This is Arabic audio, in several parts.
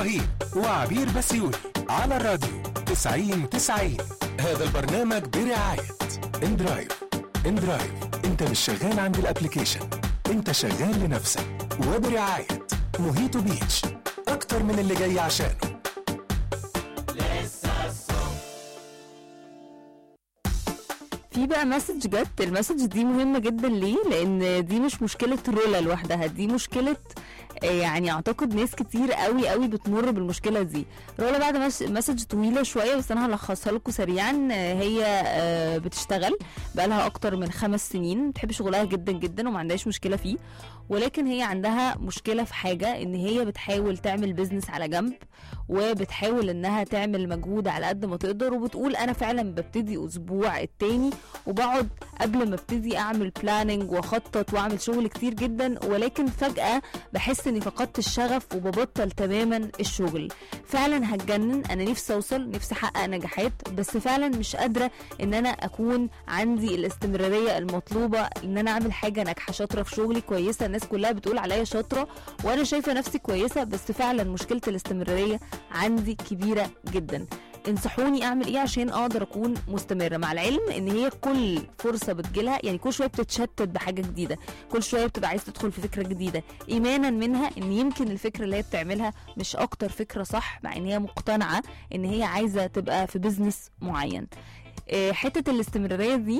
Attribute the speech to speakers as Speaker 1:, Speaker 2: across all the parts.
Speaker 1: إبراهيم وعبير بسيوني على الراديو 90-90. هذا البرنامج برعاية اندرايف. اندرايف، انت مش شغال عند الابليكيشن، انت شغال لنفسك. وبرعاية موهيتو بيتش، اكتر من اللي جاي عشانه.
Speaker 2: في بقى مسج جت، المسج دي مهمة جدا. ليه؟ لان دي مش مشكلة رولا لوحدها، دي مشكلة يعني اعتقد ناس كتير قوي قوي بتمر بالمشكله دي. رولا بعد مسج طويله شويه بس انا هلخصها لكم سريعا. هي بتشتغل بقالها اكتر من 5 سنين، بتحب شغلها جدا جدا وما عندهاش مشكله فيه، ولكن هي عندها مشكله في حاجه، ان هي بتحاول تعمل بيزنس على جنب وبتحاول انها تعمل مجهود على قد ما تقدر، وبتقول انا فعلا ببتدي اسبوع التاني وبقعد قبل ما ابتدي اعمل بلاننج واخطط واعمل شغل كتير جدا، ولكن فجأة بحس اني فقدت الشغف وببطل تماما الشغل. فعلا هتجنن، انا نفسي اوصل، نفسي احقق نجاحات، بس فعلا مش قادرة ان انا اكون عندي الاستمرارية المطلوبة، ان انا اعمل حاجة ناجحة، شاطرة في شغلي كويسة، الناس كلها بتقول عليا شاطرة وانا شايفة نفسي كويسة، بس فعلا مشكلة الاستمرارية عندي كبيرة جدا. انصحوني اعمل ايه عشان اقدر اكون مستمره، مع العلم ان هي كل فرصه بتجيلها يعني كل شويه بتتشتت بحاجه جديده، كل شويه بتبقى عايز تدخل في فكره جديده، ايمانا منها ان يمكن الفكره اللي هي بتعملها مش اكتر فكره صح، مع ان هي مقتنعه ان هي عايزه تبقى في بيزنس معين. حته الاستمراريه دي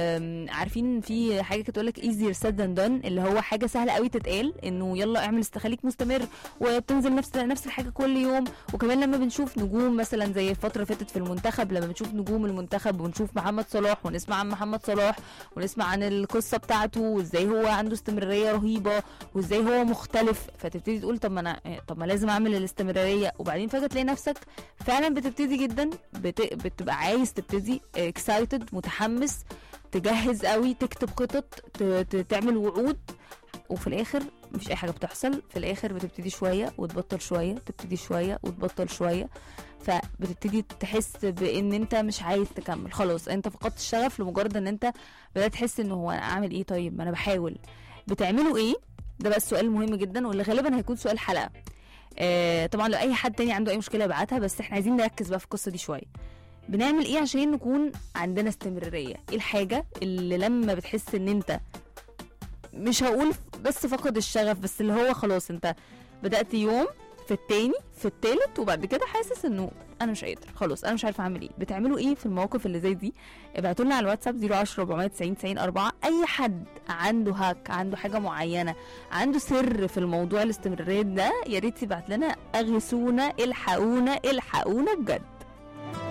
Speaker 2: عارفين في حاجه كده لك easier said than done، اللي هو حاجه سهله قوي تتقال انه يلا اعمل خليك مستمر وبتنزل نفس الحاجه كل يوم. وكمان لما بنشوف نجوم مثلا زي الفتره فاتت في المنتخب، لما بنشوف نجوم المنتخب ونشوف محمد صلاح ونسمع عن محمد صلاح ونسمع عن القصه بتاعته وازاي هو عنده استمراريه رهيبه وازاي هو مختلف، فتبتدي تقول طب ما لازم اعمل الاستمراريه، وبعدين فجاه تلاقي نفسك فعلا بتبتدي جدا، بتبقى عايز تبتدي excited، متحمس، تجهز قوي، تكتب خطط، تعمل وعود، وفي الاخر مفيش اي حاجه بتحصل. في الاخر بتبتدي شويه وتبطل شويه، تبتدي شويه وتبطل شويه، فبتبتدي تحس بان انت مش عايز تكمل، خلاص انت فقدت الشغف لمجرد ان انت بدات تحس انه هو انا اعمل ايه، طيب ما انا بحاول. بتعملوا ايه؟ ده بقى السؤال المهم جدا واللي غالبا هيكون سؤال حلقه. طبعا لو اي حد تاني عنده اي مشكله يبعتها، بس احنا عايزين نركز بقى في القصه دي شويه. بنعمل ايه عشان نكون عندنا استمرارية؟ ايه الحاجة اللي لما بتحس ان انت مش هقول بس فقد الشغف، بس اللي هو خلاص انت بدأت يوم في التاني في التالت وبعد كده حاسس انه انا مش قادر، خلاص انا مش عارفه اعمل ايه؟ بتعملوا ايه في المواقف اللي زي دي؟ ابعتوا لنا على الواتساب 010-490-90-4. اي حد عنده هاك، عنده حاجه معينه، عنده سر في الموضوع الاستمرارية ده، يا ريت يبعت لنا. اغثونا، الحقونا الحقونا بجد.